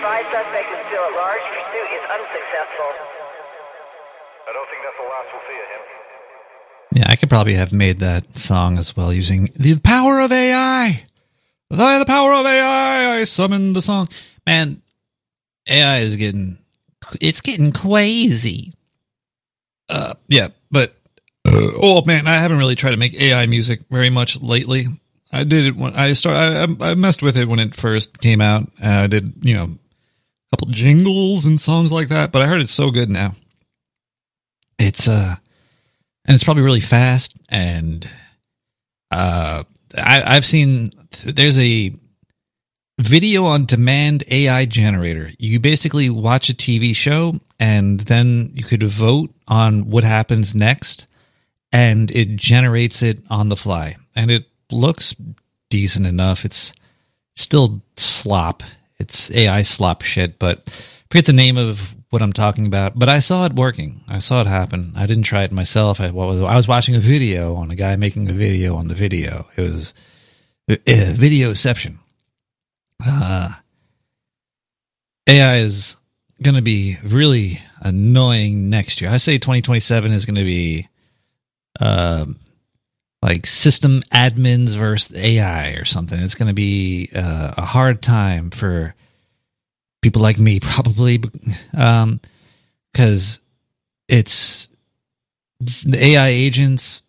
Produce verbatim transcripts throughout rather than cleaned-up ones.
advised suspect is still at large. Pursuit is unsuccessful. I don't think that's the last we'll see of him. Yeah, I could probably have made that song as well using the power of A I. By the power of A I, I summoned the song. Man, A I is getting, it's getting crazy. Uh, yeah, but, uh, oh man, I haven't really tried to make A I music very much lately. I did it when I started, I, I messed with it when it first came out. Uh, I did, you know, a couple jingles and songs like that, but I heard it's so good now. It's, uh, and it's probably really fast, and uh, I, I've seen, there's a video on demand A I generator. You basically watch a T V show, and then you could vote on what happens next, and it generates it on the fly. And it looks decent enough. It's still slop. It's A I slop shit, but I forget the name of what I'm talking about, but I saw it working. I saw it happen. I didn't try it myself. I was, I was watching a video on a guy making a video on the video. It was uh, Videoception. Uh, A I is going to be really annoying next year. I say twenty twenty-seven is going to be uh, like system admins versus A I or something. It's going to be uh, a hard time for people like me, probably, um, because it's the A I agents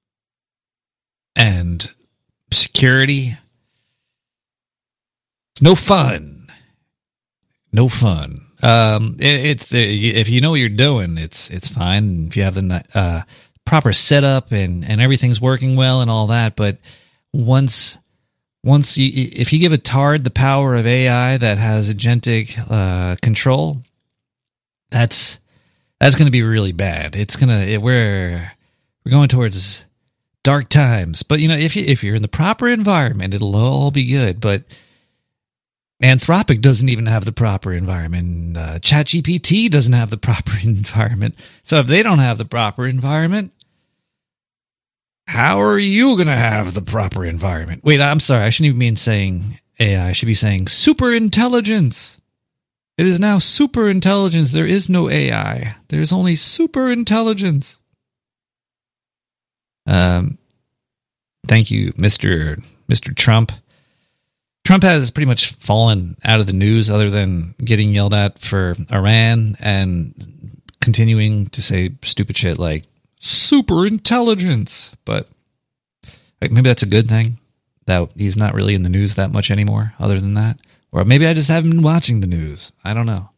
and security. It's no fun. No fun. Um, it, it's if you know what you're doing, it's it's fine. If you have the uh, proper setup and and everything's working well and all that, but once. Once you, if you give a tard the power of A I that has agentic uh, control, that's that's going to be really bad. It's gonna it, we're we're going towards dark times. But you know, if you if you're in the proper environment, it'll all be good. But Anthropic doesn't even have the proper environment. Uh, ChatGPT doesn't have the proper environment. So if they don't have the proper environment, how are you going to have the proper environment? Wait, I'm sorry. I shouldn't even mean saying A I. I should be saying super intelligence. It is now super intelligence. There is no A I. There's only super intelligence. Um, thank you, Mister Mister Trump. Trump has pretty much fallen out of the news other than getting yelled at for Iran and continuing to say stupid shit like super intelligence, but like maybe that's a good thing that he's not really in the news that much anymore other than that, or maybe I just haven't been watching the news. I don't know.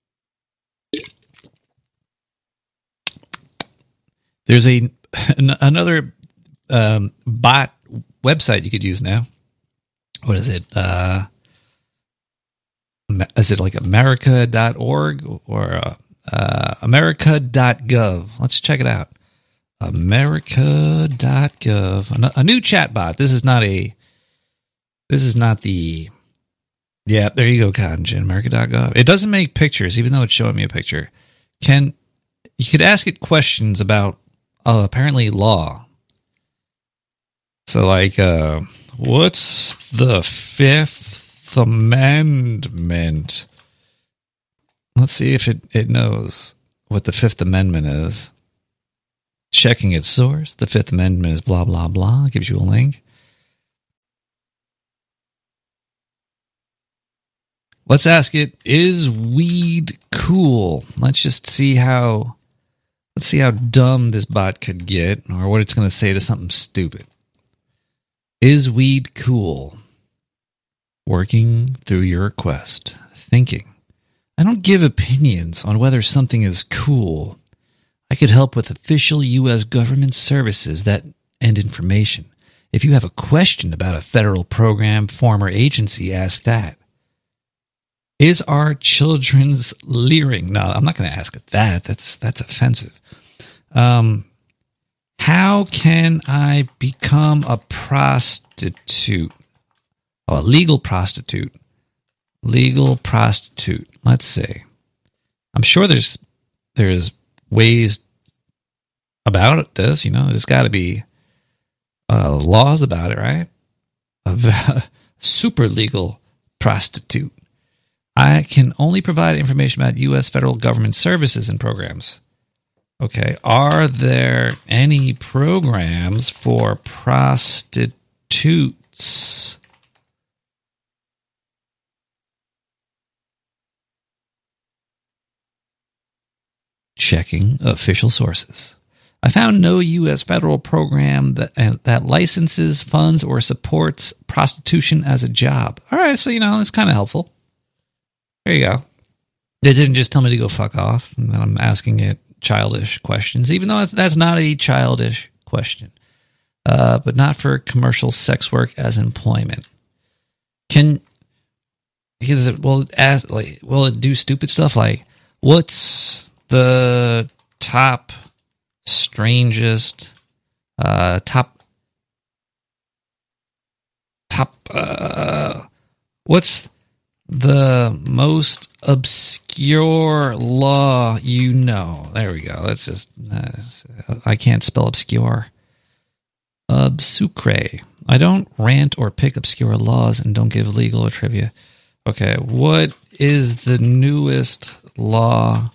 There's a an, another um, bot website you could use now. What is it? Uh, is it like America dot org or uh, uh, America dot gov? Let's check it out. America dot gov. A new chat bot. This is not a, this is not the, yeah, there you go, Cotton America dot gov. It doesn't make pictures, even though it's showing me a picture. Can, you could ask it questions about, uh, apparently law. So like, uh, what's the Fifth Amendment? Let's see if it, it knows what the Fifth Amendment is. Checking its source. The Fifth Amendment is blah, blah, blah. It gives you a link. Let's ask it, is weed cool? Let's just see how, let's see how dumb this bot could get or what it's going to say to something stupid. Is weed cool? Working through your request. Thinking. I don't give opinions on whether something is cool. I could help with official U S government services that and information. If you have a question about a federal program, form, or agency, ask that. Is our children's leering? No, I'm not going to ask it that. That's that's offensive. Um, how can I become a prostitute? Oh, a legal prostitute. Legal prostitute. Let's see. I'm sure there's there's ways about this. You know, there's got to be uh, laws about it, right? A super legal prostitute. I can only provide information about U S federal government services and programs. Okay. Are there any programs for prostitutes? Checking official sources. I found no U S federal program that uh, that licenses, funds, or supports prostitution as a job. All right, so, you know, that's kind of helpful. There you go. They didn't just tell me to go fuck off, and then I'm asking it childish questions, even though that's, that's not a childish question. Uh, but not for commercial sex work as employment. Can because it, will it ask, like, will it do stupid stuff like, what's the top strangest uh top top uh what's the most obscure law you know? There we go. That's just that's, I can't spell obscure. Obsucre. I don't rant or pick obscure laws and don't give legal or trivia. Okay, what is the newest law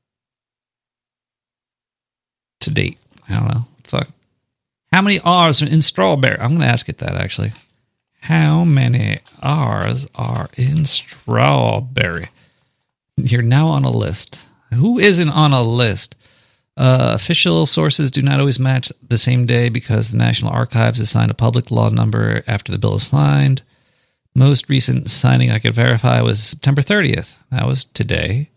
to date? I don't know. Fuck. How many R's are in strawberry? I'm going to ask it that, actually. How many R's are in strawberry? You're now on a list. Who isn't on a list? Uh, official sources do not always match the same day because the National Archives assigned a public law number after the bill is signed. Most recent signing I could verify was September thirtieth. That was today.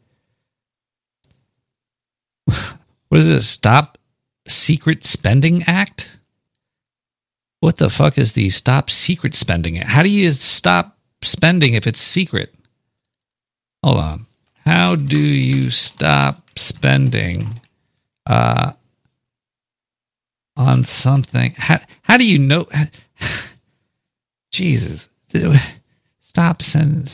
What is this? Stop Secret Spending Act? What the fuck is the Stop Secret Spending Act? How do you stop spending if it's secret? Hold on. How do you stop spending uh, on something? How, how do you know? Jesus. Stop sending.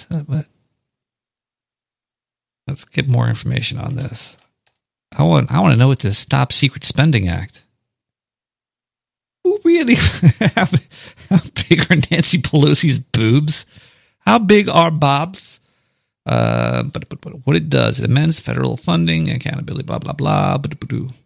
Let's get more information on this. I want I want to know what this Stop Secret Spending Act. Who really? how, how big are Nancy Pelosi's boobs? How big are Bob's? Uh, but, but, but what it does, it amends federal funding, accountability, blah, blah, blah. But, but,